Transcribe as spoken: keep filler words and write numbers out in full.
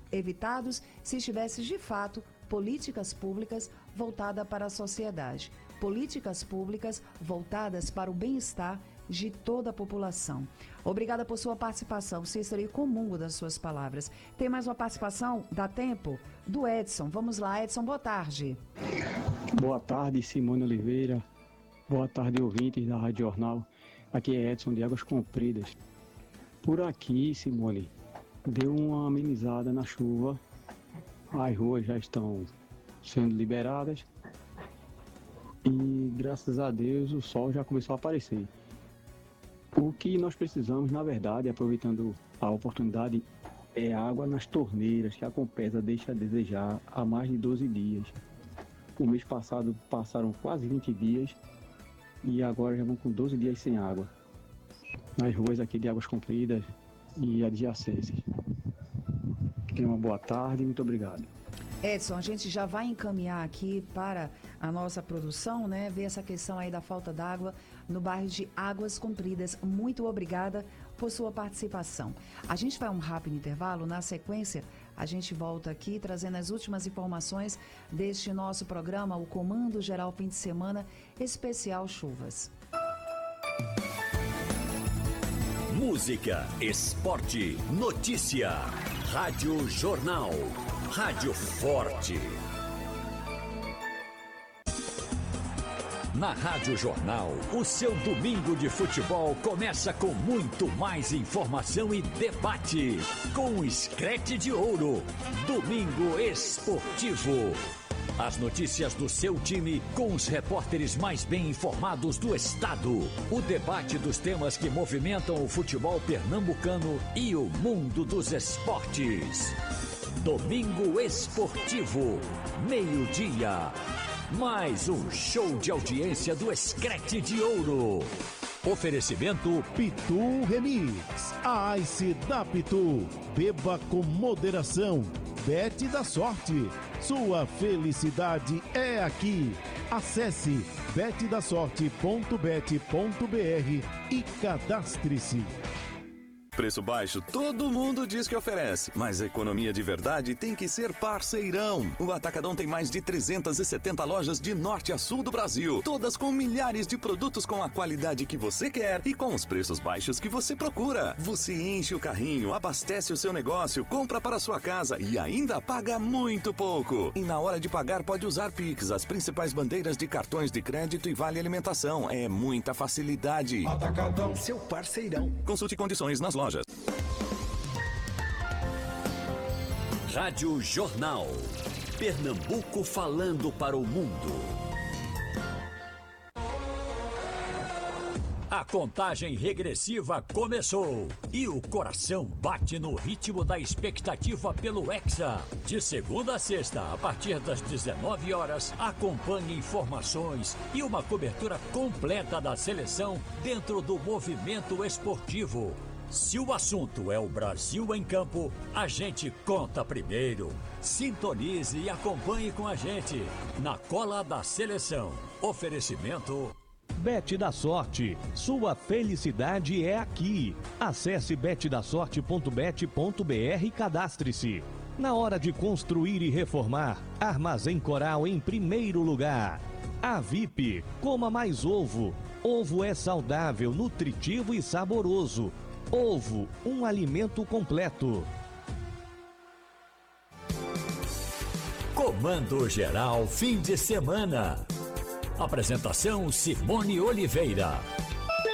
evitados se tivesse, de fato, políticas públicas voltadas para a sociedade. Políticas públicas voltadas para o bem-estar de toda a população. Obrigada por sua participação, Cícero, e comungo das suas palavras. Tem mais uma participação? Dá tempo? Do Edson. Vamos lá, Edson, boa tarde. Boa tarde, Simone Oliveira. Boa tarde, ouvintes da Rádio Jornal. Aqui é Edson de Águas Compridas. Por aqui, Simone, deu uma amenizada na chuva. As ruas já estão sendo liberadas. E, graças a Deus, o sol já começou a aparecer. O que nós precisamos, na verdade, aproveitando a oportunidade, é água nas torneiras, que a Compesa deixa a desejar há mais de doze dias. O mês passado passaram quase vinte dias e agora já vão com doze dias sem água. Nas ruas aqui de Águas Compridas e adjacências. Tenha uma boa tarde e muito obrigado. Edson, a gente já vai encaminhar aqui para a nossa produção, né? Ver essa questão aí da falta d'água no bairro de Águas Compridas. Muito obrigada por sua participação. A gente vai a um rápido intervalo. Na sequência, a gente volta aqui trazendo as últimas informações deste nosso programa, o Comando Geral Fim de Semana Especial Chuvas. Música, esporte, notícia. Rádio Jornal. Rádio Forte. Na Rádio Jornal, o seu domingo de futebol começa com muito mais informação e debate. Com o Screte de Ouro. Domingo Esportivo. As notícias do seu time com os repórteres mais bem informados do estado. O debate dos temas que movimentam o futebol pernambucano e o mundo dos esportes. Domingo Esportivo, meio-dia. Mais um show de audiência do Screte de Ouro. Oferecimento Pitu Remix. A Ice da Pitu. Beba com moderação. Bet da Sorte. Sua felicidade é aqui. Acesse bet da sorte ponto bet ponto br e cadastre-se. Preço baixo, todo mundo diz que oferece, mas a economia de verdade tem que ser parceirão. O Atacadão tem mais de trezentas e setenta lojas de norte a sul do Brasil, todas com milhares de produtos com a qualidade que você quer e com os preços baixos que você procura. Você enche o carrinho, abastece o seu negócio, compra para sua casa e ainda paga muito pouco. E na hora de pagar pode usar Pix, as principais bandeiras de cartões de crédito e vale alimentação. É muita facilidade. Atacadão, seu parceirão. Consulte condições nas lojas. Rádio Jornal. Pernambuco falando para o mundo. A contagem regressiva começou e o coração bate no ritmo da expectativa pelo Hexa. De segunda a sexta, a partir das dezenove horas, acompanhe informações e uma cobertura completa da seleção dentro do movimento esportivo. Se o assunto é o Brasil em campo, a gente conta primeiro. Sintonize e acompanhe com a gente na Cola da Seleção. Oferecimento Bet da Sorte. Sua felicidade é aqui. Acesse bet da sorte ponto bet ponto br e cadastre-se. Na hora de construir e reformar, Armazém Coral em primeiro lugar. A V I P, coma mais ovo. Ovo é saudável, nutritivo e saboroso. Ovo, um alimento completo. Comando Geral Fim de Semana. Apresentação Simone Oliveira.